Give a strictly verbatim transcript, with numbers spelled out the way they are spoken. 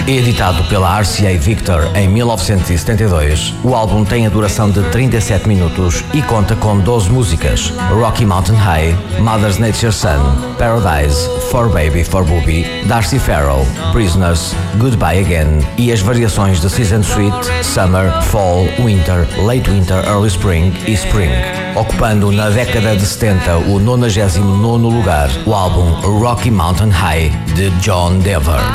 Editado pela R C A Victor em mil novecentos e setenta e dois, o álbum tem a duração de trinta e sete minutos e conta com doze músicas: Rocky Mountain High, Mother Nature's Son, Paradise, For Baby For Booby, Darcy Farrell, Prisoners, Goodbye Again e as variações de Season Suite, Summer, Fall, Winter, Late Winter, Early Spring e Spring. Ocupando na década de setenta o nonagésimo nono lugar, o álbum Rocky Mountain High de John Denver.